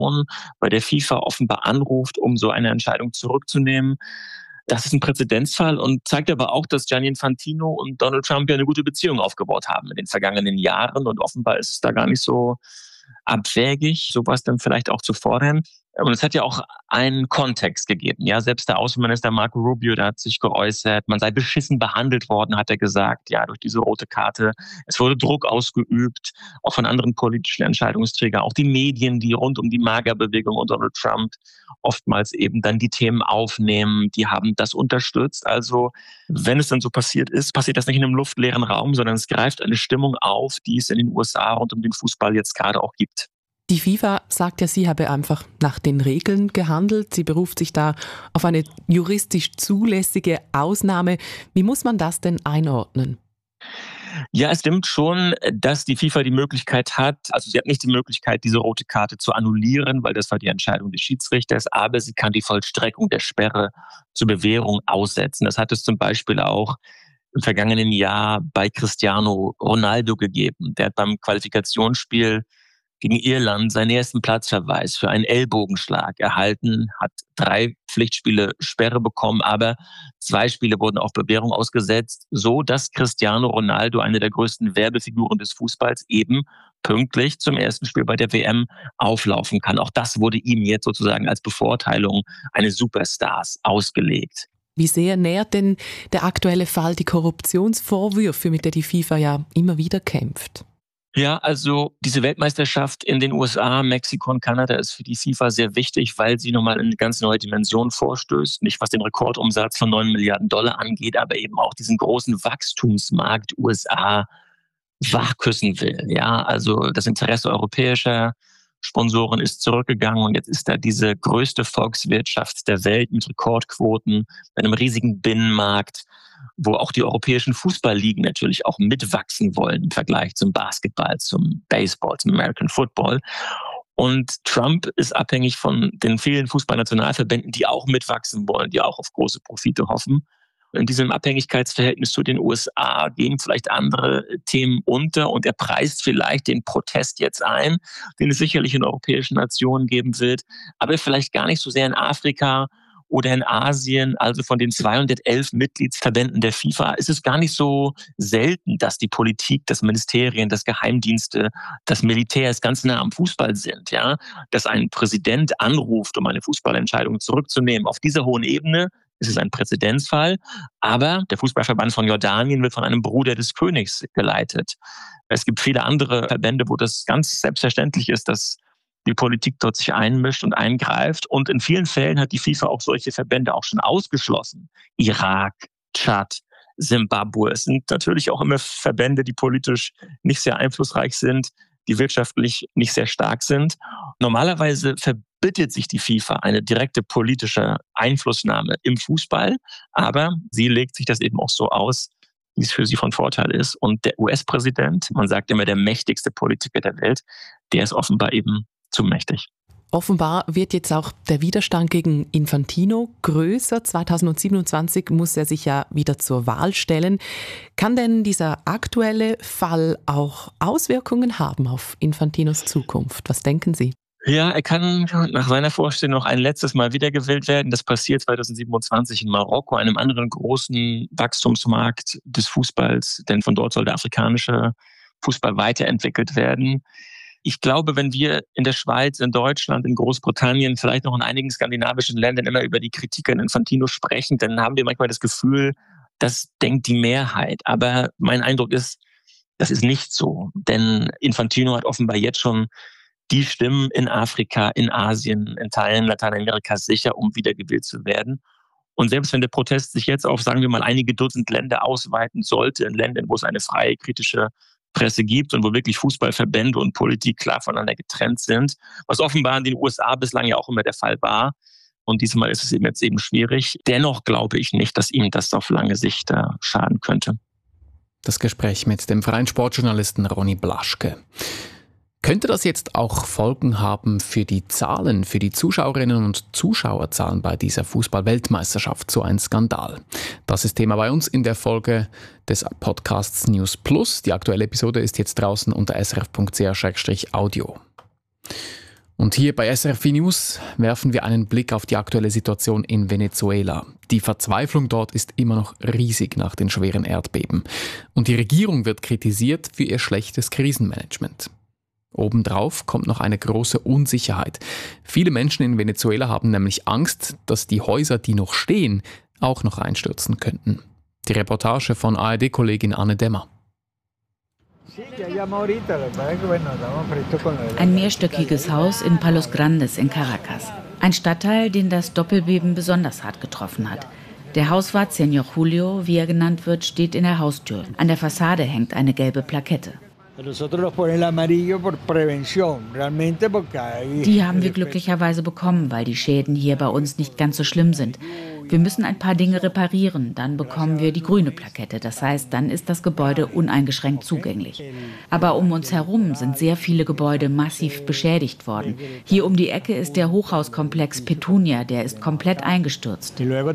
bei der FIFA offenbar anruft, um so eine Entscheidung zurückzunehmen. Das ist ein Präzedenzfall und zeigt aber auch, dass Gianni Infantino und Donald Trump ja eine gute Beziehung aufgebaut haben in den vergangenen Jahren. Und offenbar ist es da gar nicht so abwägig, sowas dann vielleicht auch zu fordern. Und es hat ja auch einen Kontext gegeben. Ja, selbst der Außenminister Marco Rubio, der hat sich geäußert, man sei beschissen behandelt worden, hat er gesagt, ja, durch diese rote Karte. Es wurde Druck ausgeübt, auch von anderen politischen Entscheidungsträgern, auch die Medien, die rund um die MAGA-Bewegung und Donald Trump oftmals eben dann die Themen aufnehmen, die haben das unterstützt. Also, wenn es dann so passiert ist, passiert das nicht in einem luftleeren Raum, sondern es greift eine Stimmung auf, die es in den USA rund um den Fußball jetzt gerade auch gibt. Die FIFA sagt ja, sie habe einfach nach den Regeln gehandelt. Sie beruft sich da auf eine juristisch zulässige Ausnahme. Wie muss man das denn einordnen? Ja, es stimmt schon, dass die FIFA die Möglichkeit hat, also sie hat nicht die Möglichkeit, diese rote Karte zu annullieren, weil das war die Entscheidung des Schiedsrichters, aber sie kann die Vollstreckung der Sperre zur Bewährung aussetzen. Das hat es zum Beispiel auch im vergangenen Jahr bei Cristiano Ronaldo gegeben. Der hat beim Qualifikationsspiel gegen Irland seinen ersten Platzverweis für einen Ellbogenschlag erhalten, hat 3 Pflichtspiele Sperre bekommen, aber 2 Spiele wurden auf Bewährung ausgesetzt, so dass Cristiano Ronaldo, eine der größten Werbefiguren des Fußballs, eben pünktlich zum ersten Spiel bei der WM auflaufen kann. Auch das wurde ihm jetzt sozusagen als Bevorteilung eines Superstars ausgelegt. Wie sehr nährt denn der aktuelle Fall die Korruptionsvorwürfe, mit der die FIFA ja immer wieder kämpft? Ja, also diese Weltmeisterschaft in den USA, Mexiko und Kanada ist für die FIFA sehr wichtig, weil sie nochmal in eine ganz neue Dimension vorstößt. Nicht was den Rekordumsatz von $9 Milliarden angeht, aber eben auch diesen großen Wachstumsmarkt USA wachküssen will. Ja, also das Interesse europäischer Sponsoren ist zurückgegangen und jetzt ist da diese größte Volkswirtschaft der Welt mit Rekordquoten, mit einem riesigen Binnenmarkt, wo auch die europäischen Fußballligen natürlich auch mitwachsen wollen im Vergleich zum Basketball, zum Baseball, zum American Football. Und Trump ist abhängig von den vielen Fußballnationalverbänden, die auch mitwachsen wollen, die auch auf große Profite hoffen. In diesem Abhängigkeitsverhältnis zu den USA gehen vielleicht andere Themen unter und er preist vielleicht den Protest jetzt ein, den es sicherlich in europäischen Nationen geben wird, aber vielleicht gar nicht so sehr in Afrika oder in Asien. Also von den 211 Mitgliedsverbänden der FIFA ist es gar nicht so selten, dass die Politik, das Ministerien, das Geheimdienste, das Militär ganz nah am Fußball sind. Ja? Dass ein Präsident anruft, um eine Fußballentscheidung zurückzunehmen. Auf dieser hohen Ebene ist es ein Präzedenzfall, aber der Fußballverband von Jordanien wird von einem Bruder des Königs geleitet. Es gibt viele andere Verbände, wo das ganz selbstverständlich ist, dass die Politik dort sich einmischt und eingreift. Und in vielen Fällen hat die FIFA auch solche Verbände auch schon ausgeschlossen. Irak, Tschad, Simbabwe. Es sind natürlich auch immer Verbände, die politisch nicht sehr einflussreich sind, die wirtschaftlich nicht sehr stark sind. Normalerweise verbietet sich die FIFA eine direkte politische Einflussnahme im Fußball, aber sie legt sich das eben auch so aus, wie es für sie von Vorteil ist. Und der US-Präsident, man sagt immer der mächtigste Politiker der Welt, der ist offenbar eben zu mächtig. Offenbar wird jetzt auch der Widerstand gegen Infantino größer. 2027 muss er sich ja wieder zur Wahl stellen. Kann denn dieser aktuelle Fall auch Auswirkungen haben auf Infantinos Zukunft? Was denken Sie? Ja, er kann nach seiner Vorstellung noch ein letztes Mal wiedergewählt werden. Das passiert 2027 in Marokko, einem anderen großen Wachstumsmarkt des Fußballs, denn von dort soll der afrikanische Fußball weiterentwickelt werden. Ich glaube, wenn wir in der Schweiz, in Deutschland, in Großbritannien, vielleicht noch in einigen skandinavischen Ländern immer über die Kritik an Infantino sprechen, dann haben wir manchmal das Gefühl, das denkt die Mehrheit. Aber mein Eindruck ist, das ist nicht so. Denn Infantino hat offenbar jetzt schon die Stimmen in Afrika, in Asien, in Teilen Lateinamerikas sicher, um wiedergewählt zu werden. Und selbst wenn der Protest sich jetzt auf, sagen wir mal, einige Dutzend Länder ausweiten sollte, in Ländern, wo es eine freie, kritische Presse gibt und wo wirklich Fußballverbände und Politik klar voneinander getrennt sind, was offenbar in den USA bislang ja auch immer der Fall war. Und diesmal ist es eben schwierig. Dennoch glaube ich nicht, dass ihm das auf lange Sicht schaden könnte. Das Gespräch mit dem freien Sportjournalisten Ronny Blaschke. Könnte das jetzt auch Folgen haben für die Zahlen, für die Zuschauerinnen und Zuschauerzahlen bei dieser Fußball-Weltmeisterschaft? So ein Skandal. Das ist Thema bei uns in der Folge des Podcasts News Plus. Die aktuelle Episode ist jetzt draußen unter srf.ch/audio. Und hier bei SRF News werfen wir einen Blick auf die aktuelle Situation in Venezuela. Die Verzweiflung dort ist immer noch riesig nach den schweren Erdbeben. Und die Regierung wird kritisiert für ihr schlechtes Krisenmanagement. Obendrauf kommt noch eine große Unsicherheit. Viele Menschen in Venezuela haben nämlich Angst, dass die Häuser, die noch stehen, auch noch einstürzen könnten. Die Reportage von ARD-Kollegin Anne Demmer. Ein mehrstöckiges Haus in Palos Grandes in Caracas. Ein Stadtteil, den das Doppelbeben besonders hart getroffen hat. Der Hauswart Señor Julio, wie er genannt wird, steht in der Haustür. An der Fassade hängt eine gelbe Plakette. Die haben wir glücklicherweise bekommen, weil die Schäden hier bei uns nicht ganz so schlimm sind. Wir müssen ein paar Dinge reparieren, dann bekommen wir die grüne Plakette. Das heißt, dann ist das Gebäude uneingeschränkt zugänglich. Aber um uns herum sind sehr viele Gebäude massiv beschädigt worden. Hier um die Ecke ist der Hochhauskomplex Petunia, der ist komplett eingestürzt.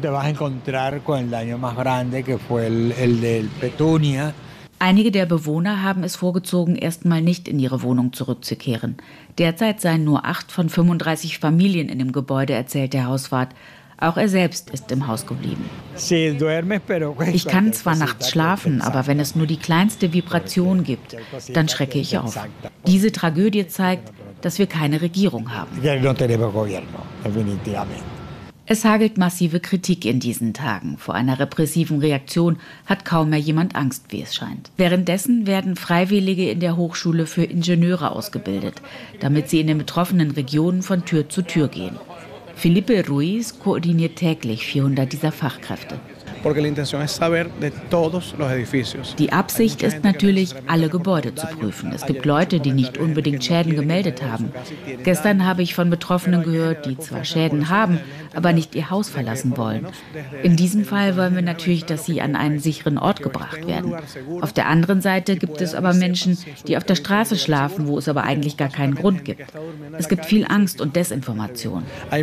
Einige der Bewohner haben es vorgezogen, erstmal nicht in ihre Wohnung zurückzukehren. Derzeit seien nur 8 von 35 Familien in dem Gebäude, erzählt der Hauswart. Auch er selbst ist im Haus geblieben. Ich kann zwar nachts schlafen, aber wenn es nur die kleinste Vibration gibt, dann schrecke ich auf. Diese Tragödie zeigt, dass wir keine Regierung haben. Es hagelt massive Kritik in diesen Tagen. Vor einer repressiven Reaktion hat kaum mehr jemand Angst, wie es scheint. Währenddessen werden Freiwillige in der Hochschule für Ingenieure ausgebildet, damit sie in den betroffenen Regionen von Tür zu Tür gehen. Felipe Ruiz koordiniert täglich 400 dieser Fachkräfte. Die Absicht ist natürlich, alle Gebäude zu prüfen. Es gibt Leute, die nicht unbedingt Schäden gemeldet haben. Gestern habe ich von Betroffenen gehört, die zwar Schäden haben, aber nicht ihr Haus verlassen wollen. In diesem Fall wollen wir natürlich, dass sie an einen sicheren Ort gebracht werden. Auf der anderen Seite gibt es aber Menschen, die auf der Straße schlafen, wo es aber eigentlich gar keinen Grund gibt. Es gibt viel Angst und Desinformation.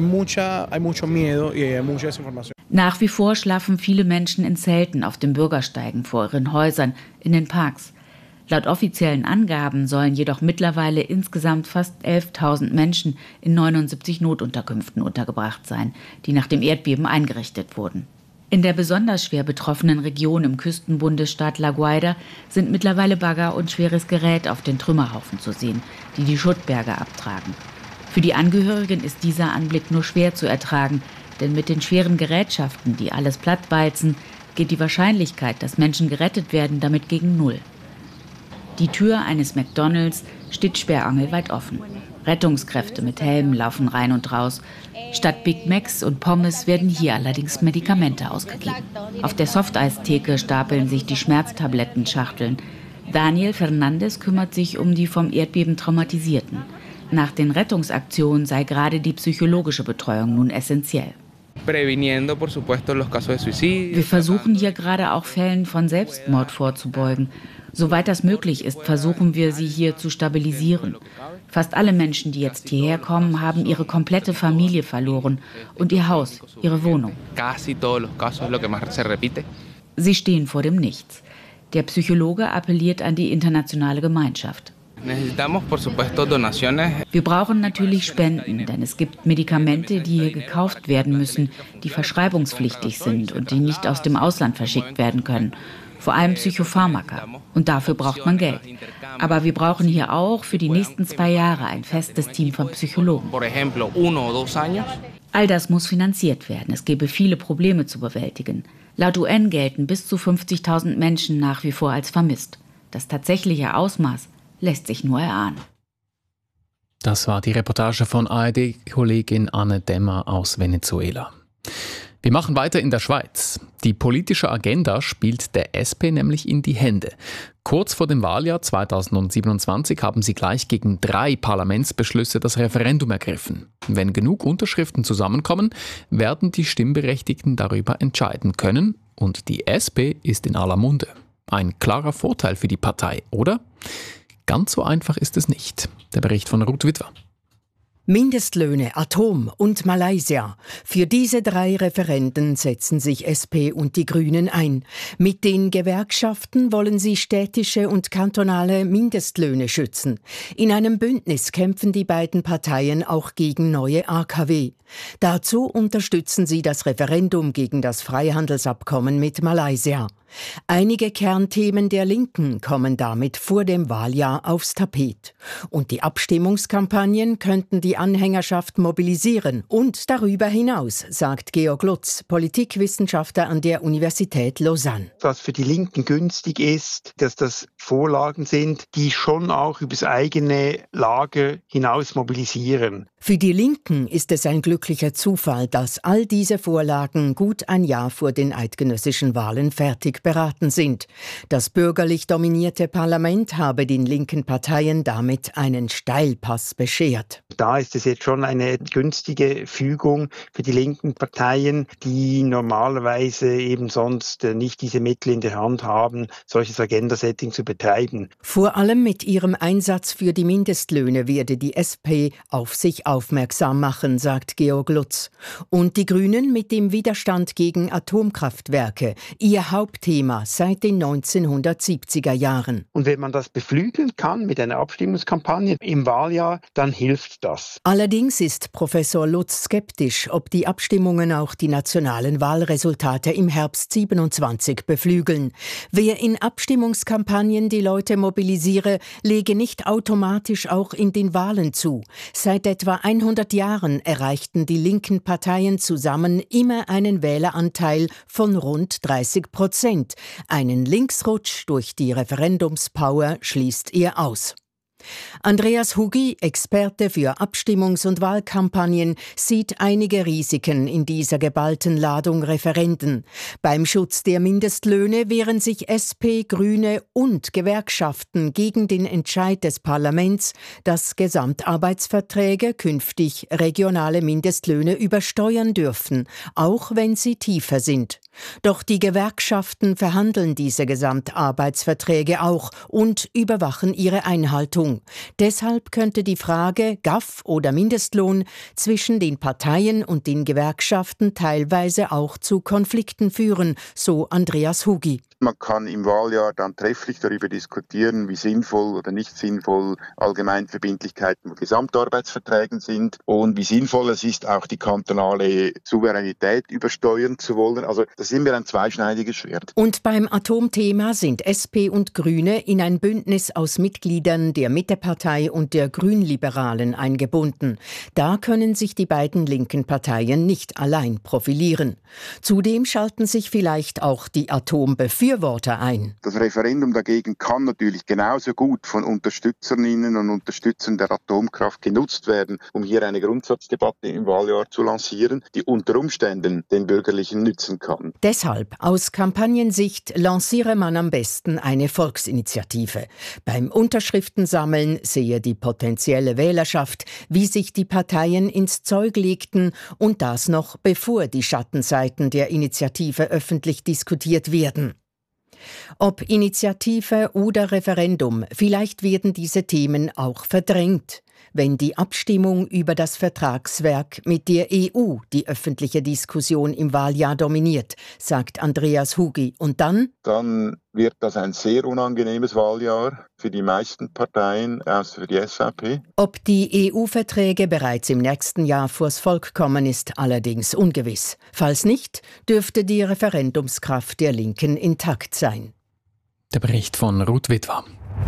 Nach wie vor schlafen viele Menschen in Zelten auf den Bürgersteigen vor ihren Häusern, in den Parks. Laut offiziellen Angaben sollen jedoch mittlerweile insgesamt fast 11.000 Menschen in 79 Notunterkünften untergebracht sein, die nach dem Erdbeben eingerichtet wurden. In der besonders schwer betroffenen Region im Küstenbundesstaat La Guaira sind mittlerweile Bagger und schweres Gerät auf den Trümmerhaufen zu sehen, die die Schuttberge abtragen. Für die Angehörigen ist dieser Anblick nur schwer zu ertragen, denn mit den schweren Gerätschaften, die alles plattwalzen, geht die Wahrscheinlichkeit, dass Menschen gerettet werden, damit gegen Null. Die Tür eines McDonald's steht sperrangelweit offen. Rettungskräfte mit Helmen laufen rein und raus. Statt Big Macs und Pommes werden hier allerdings Medikamente ausgegeben. Auf der Softeistheke stapeln sich die Schmerztablettenschachteln. Daniel Fernandes kümmert sich um die vom Erdbeben Traumatisierten. Nach den Rettungsaktionen sei gerade die psychologische Betreuung nun essentiell. Wir versuchen hier gerade auch Fällen von Selbstmord vorzubeugen. Soweit das möglich ist, versuchen wir, sie hier zu stabilisieren. Fast alle Menschen, die jetzt hierher kommen, haben ihre komplette Familie verloren und ihr Haus, ihre Wohnung. Sie stehen vor dem Nichts. Der Psychologe appelliert an die internationale Gemeinschaft. Wir brauchen natürlich Spenden, denn es gibt Medikamente, die hier gekauft werden müssen, die verschreibungspflichtig sind und die nicht aus dem Ausland verschickt werden können. Vor allem Psychopharmaka. Und dafür braucht man Geld. Aber wir brauchen hier auch für die nächsten 2 Jahre ein festes Team von Psychologen. All das muss finanziert werden. Es gäbe viele Probleme zu bewältigen. Laut UN gelten bis zu 50.000 Menschen nach wie vor als vermisst. Das tatsächliche Ausmaß lässt sich nur erahnen. Das war die Reportage von ARD-Kollegin Anne Demmer aus Venezuela. Wir machen weiter in der Schweiz. Die politische Agenda spielt der SP nämlich in die Hände. Kurz vor dem Wahljahr 2027 haben sie gleich gegen 3 Parlamentsbeschlüsse das Referendum ergriffen. Wenn genug Unterschriften zusammenkommen, werden die Stimmberechtigten darüber entscheiden können. Und die SP ist in aller Munde. Ein klarer Vorteil für die Partei, oder? Ganz so einfach ist es nicht. Der Bericht von Ruth Witwer. Mindestlöhne, Atom und Malaysia. Für diese 3 Referenden setzen sich SP und die Grünen ein. Mit den Gewerkschaften wollen sie städtische und kantonale Mindestlöhne schützen. In einem Bündnis kämpfen die beiden Parteien auch gegen neue AKW. Dazu unterstützen sie das Referendum gegen das Freihandelsabkommen mit Malaysia. Einige Kernthemen der Linken kommen damit vor dem Wahljahr aufs Tapet. Und die Abstimmungskampagnen könnten die Anhängerschaft mobilisieren und darüber hinaus, sagt Georg Lutz, Politikwissenschaftler an der Universität Lausanne. Was für die Linken günstig ist, dass das Vorlagen sind, die schon auch übers eigene Lager hinaus mobilisieren. Für die Linken ist es ein glücklicher Zufall, dass all diese Vorlagen gut ein Jahr vor den eidgenössischen Wahlen fertig beraten sind. Das bürgerlich dominierte Parlament habe den linken Parteien damit einen Steilpass beschert. Da ist es jetzt schon eine günstige Fügung für die linken Parteien, die normalerweise eben sonst nicht diese Mittel in der Hand haben, solches Agenda-Setting zu betreiben. Vor allem mit ihrem Einsatz für die Mindestlöhne werde die SP auf sich aufmerksam machen, sagt Georg Lutz. Und die Grünen mit dem Widerstand gegen Atomkraftwerke, ihr Hauptthema seit den 1970er Jahren. Und wenn man das beflügeln kann mit einer Abstimmungskampagne im Wahljahr, dann hilft das. Allerdings ist Professor Lutz skeptisch, ob die Abstimmungen auch die nationalen Wahlresultate im Herbst 27 beflügeln. Wer in Abstimmungskampagnen die Leute mobilisiere, lege nicht automatisch auch in den Wahlen zu. Seit etwa 100 Jahren erreichten die linken Parteien zusammen immer einen Wähleranteil von rund 30%. Einen Linksrutsch durch die Referendumspower schließt er aus. Andreas Hugi, Experte für Abstimmungs- und Wahlkampagnen, sieht einige Risiken in dieser geballten Ladung Referenden. Beim Schutz der Mindestlöhne wehren sich SP, Grüne und Gewerkschaften gegen den Entscheid des Parlaments, dass Gesamtarbeitsverträge künftig regionale Mindestlöhne übersteuern dürfen, auch wenn sie tiefer sind. Doch die Gewerkschaften verhandeln diese Gesamtarbeitsverträge auch und überwachen ihre Einhaltung. Deshalb könnte die Frage GAV oder Mindestlohn zwischen den Parteien und den Gewerkschaften teilweise auch zu Konflikten führen, so Andreas Hugi. Man kann im Wahljahr dann trefflich darüber diskutieren, wie sinnvoll oder nicht sinnvoll Allgemeinverbindlichkeiten von Gesamtarbeitsverträgen sind und wie sinnvoll es ist, auch die kantonale Souveränität übersteuern zu wollen. Also das ist immer ein zweischneidiges Schwert. Und beim Atomthema sind SP und Grüne in ein Bündnis aus Mitgliedern der Mittepartei und der Grünliberalen eingebunden. Da können sich die beiden linken Parteien nicht allein profilieren. Zudem schalten sich vielleicht auch die Atombefürworter ein. Das Referendum dagegen kann natürlich genauso gut von Unterstützerinnen und Unterstützern der Atomkraft genutzt werden, um hier eine Grundsatzdebatte im Wahljahr zu lancieren, die unter Umständen den Bürgerlichen nützen kann. Deshalb, aus Kampagnensicht, lanciere man am besten eine Volksinitiative. Beim Unterschriftensammeln sehe die potenzielle Wählerschaft, wie sich die Parteien ins Zeug legten und das noch bevor die Schattenseiten der Initiative öffentlich diskutiert werden. Ob Initiative oder Referendum, vielleicht werden diese Themen auch verdrängt, wenn die Abstimmung über das Vertragswerk mit der EU die öffentliche Diskussion im Wahljahr dominiert, sagt Andreas Hugi. Und dann? Dann wird das ein sehr unangenehmes Wahljahr für die meisten Parteien, außer für die SVP. Ob die EU-Verträge bereits im nächsten Jahr vors Volk kommen, ist allerdings ungewiss. Falls nicht, dürfte die Referendumskraft der Linken intakt sein. Der Bericht von Ruth Witwer.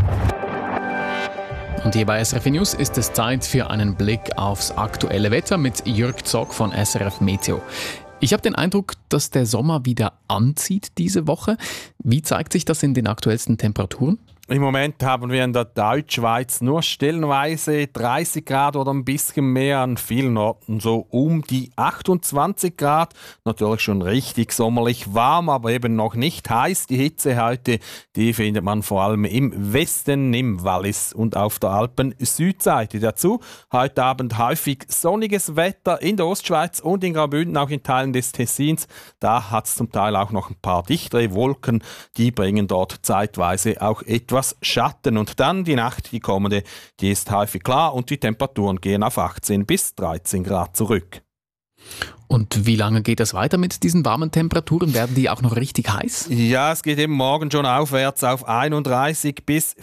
Und hier bei SRF News ist es Zeit für einen Blick aufs aktuelle Wetter mit Jörg Zock von SRF Meteo. Ich habe den Eindruck, dass der Sommer wieder anzieht diese Woche. Wie zeigt sich das in den aktuellsten Temperaturen? Im Moment haben wir in der Deutschschweiz nur stellenweise 30 Grad oder ein bisschen mehr, an vielen Orten so um die 28 Grad. Natürlich schon richtig sommerlich warm, aber eben noch nicht heiß. Die Hitze heute, die findet man vor allem im Westen, im Wallis und auf der Alpen-Südseite. Dazu heute Abend häufig sonniges Wetter in der Ostschweiz und in Graubünden, auch in Teilen des Tessins. Da hat es zum Teil auch noch ein paar dichtere Wolken, die bringen dort zeitweise auch etwas etwas Schatten. Und dann die Nacht, die kommende, die ist häufig klar und die Temperaturen gehen auf 18 bis 13 Grad zurück. Und wie lange geht das weiter mit diesen warmen Temperaturen? Werden die auch noch richtig heiß? Ja, es geht eben morgen schon aufwärts auf 31 bis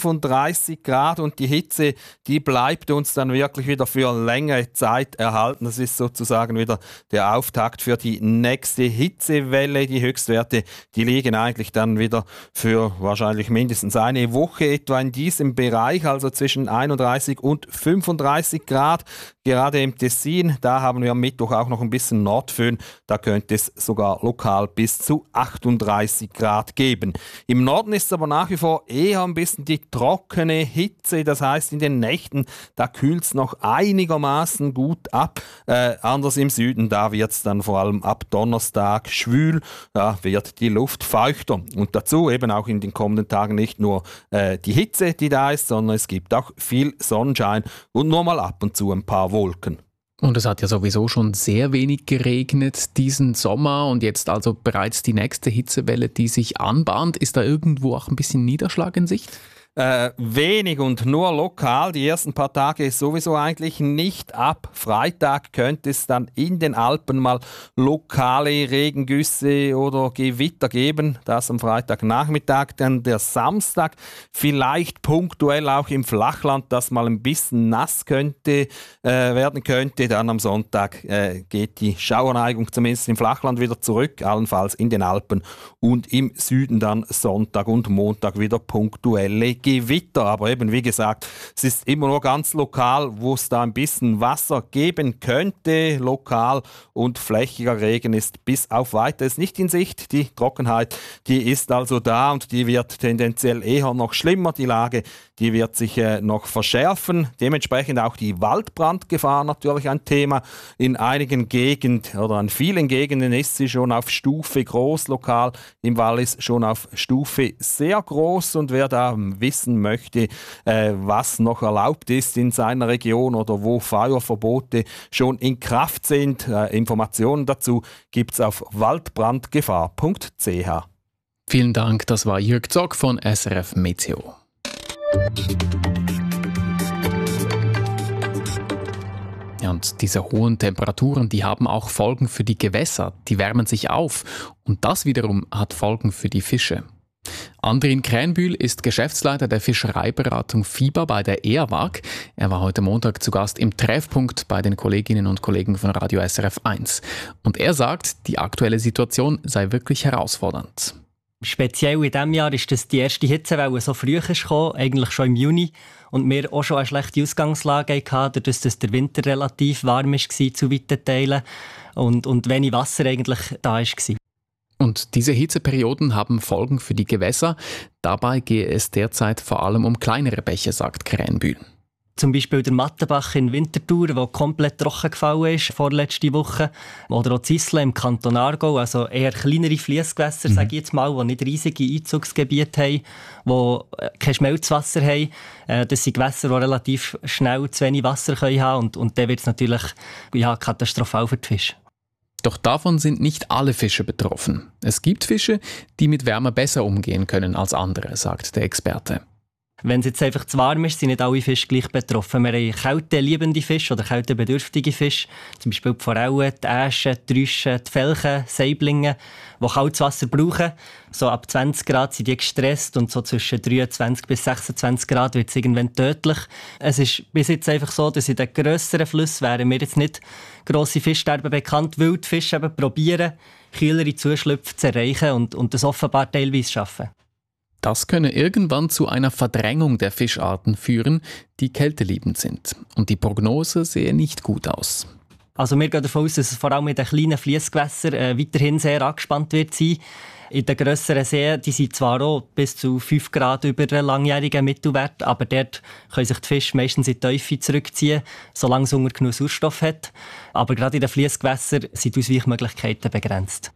35 Grad und die Hitze, die bleibt uns dann wirklich wieder für längere Zeit erhalten. Das ist sozusagen wieder der Auftakt für die nächste Hitzewelle. Die Höchstwerte, die liegen eigentlich dann wieder für wahrscheinlich mindestens eine Woche etwa in diesem Bereich, also zwischen 31 und 35 Grad. Gerade im Tessin, da haben wir am Mittwoch auch noch ein bisschen Nordföhn, da könnte es sogar lokal bis zu 38 Grad geben. Im Norden ist es aber nach wie vor eher ein bisschen die trockene Hitze, das heißt in den Nächten, da kühlt es noch einigermaßen gut ab. Anders im Süden, da wird es dann vor allem ab Donnerstag schwül, da wird die Luft feuchter. Und dazu eben auch in den kommenden Tagen nicht nur die Hitze, die da ist, sondern es gibt auch viel Sonnenschein und nur mal ab und zu ein paar Wolken. Und es hat ja sowieso schon sehr wenig geregnet diesen Sommer und jetzt also bereits die nächste Hitzewelle, die sich anbahnt. Ist da irgendwo auch ein bisschen Niederschlag in Sicht? Wenig und nur lokal. Die ersten paar Tage ist sowieso eigentlich nicht. Ab Freitag könnte es dann in den Alpen mal lokale Regengüsse oder Gewitter geben. Das am Freitagnachmittag, dann der Samstag vielleicht punktuell auch im Flachland, das mal ein bisschen nass werden könnte. Dann am Sonntag geht die Schauerneigung zumindest im Flachland wieder zurück, allenfalls in den Alpen und im Süden dann Sonntag und Montag wieder punktuelle Gewitter, aber eben wie gesagt, es ist immer nur ganz lokal, wo es da ein bisschen Wasser geben könnte, lokal und flächiger Regen ist bis auf Weiteres nicht in Sicht. Die Trockenheit, die ist also da und die wird tendenziell eher noch schlimmer. Die Lage, die wird sich noch verschärfen. Dementsprechend auch die Waldbrandgefahr natürlich ein Thema. In einigen Gegenden oder an vielen Gegenden ist sie schon auf Stufe groß, lokal im Wallis schon auf Stufe sehr groß und wer da wissen möchte, was noch erlaubt ist in seiner Region oder wo Feuerverbote schon in Kraft sind. Informationen dazu gibt es auf waldbrandgefahr.ch. Vielen Dank, das war Jörg Zock von SRF Meteo. Ja, und diese hohen Temperaturen, die haben auch Folgen für die Gewässer. Die wärmen sich auf und das wiederum hat Folgen für die Fische. Andrin Krähenbühl ist Geschäftsleiter der Fischereiberatung FIBA bei der EAWAG. Er war heute Montag zu Gast im Treffpunkt bei den Kolleginnen und Kollegen von Radio SRF 1. Und er sagt, die aktuelle Situation sei wirklich herausfordernd. Speziell in diesem Jahr ist das die erste Hitzewelle so früh gekommen, eigentlich schon im Juni. Und wir auch schon eine schlechte Ausgangslage hatten, dadurch, dass der Winter relativ warm war zu weiten Teilen und wenig Wasser eigentlich da war. Und diese Hitzeperioden haben Folgen für die Gewässer. Dabei gehe es derzeit vor allem um kleinere Bäche, sagt Krähenbühl. Zum Beispiel der Mattenbach in Winterthur, der komplett trocken gefallen ist vorletzte Woche. Oder auch Zisle im Kanton Aargau, also eher kleinere Fliessgewässer, sage ich jetzt mal, die nicht riesige Einzugsgebiete haben, die kein Schmelzwasser haben. Das sind Gewässer, die relativ schnell zu wenig Wasser haben können. Und dann wird es natürlich katastrophal für die Fische. Doch davon sind nicht alle Fische betroffen. Es gibt Fische, die mit Wärme besser umgehen können als andere, sagt der Experte. Wenn es jetzt einfach zu warm ist, sind nicht alle Fische gleich betroffen. Wir haben kälteliebende Fische oder kältebedürftige Fische, zum Beispiel die Forellen, die Äschen, die Rüschen, die Felchen, Saiblinge, die kaltes Wasser brauchen. So ab 20 Grad sind die gestresst und so zwischen 23 bis 26 Grad wird es irgendwann tödlich. Es ist bis jetzt einfach so, dass in den grösseren Flüssen wären mir jetzt nicht grosse Fischsterben bekannt, weil die Fische eben probieren, kühlere Zuschlüpfe zu erreichen und das offenbar teilweise schaffen. Das könne irgendwann zu einer Verdrängung der Fischarten führen, die kälteliebend sind. Und die Prognose sehe nicht gut aus. Also wir gehen davon aus, dass es vor allem in den kleinen Fliessgewässern weiterhin sehr angespannt wird sein. In den grösseren Seen, die sind zwar auch bis zu 5 Grad über den langjährigen Mittelwert, aber dort können sich die Fische meistens in die Tiefe zurückziehen, solange es Hunger genug Sauerstoff hat. Aber gerade in den Fliessgewässern sind die Ausweichmöglichkeiten begrenzt.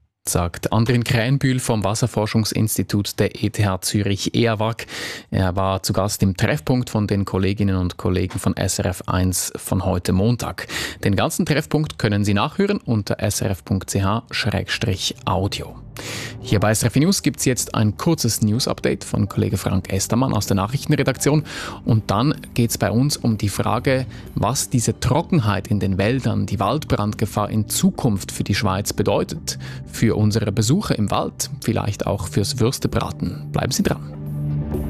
Sagt Andrin Krähenbühl vom Wasserforschungsinstitut der ETH Zürich EAWAG. Er war zu Gast im Treffpunkt von den Kolleginnen und Kollegen von SRF 1 von heute Montag. Den ganzen Treffpunkt können Sie nachhören unter srf.ch/audio. Hier bei SRF News gibt es jetzt ein kurzes News-Update von Kollege Frank Estermann aus der Nachrichtenredaktion. Und dann geht es bei uns um die Frage, was diese Trockenheit in den Wäldern, die Waldbrandgefahr in Zukunft für die Schweiz bedeutet. Für unsere Besuche im Wald, vielleicht auch fürs Würstebraten. Bleiben Sie dran.